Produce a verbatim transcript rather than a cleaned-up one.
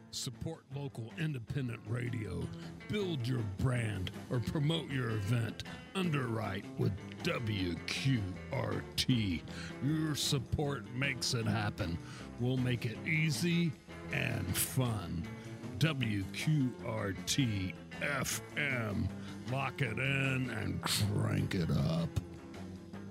Support local independent radio, build your brand, or promote your event. Underwrite with W Q R T. Your support makes it happen. We'll make it easy and fun. W Q R T F M. Lock it in and crank it up.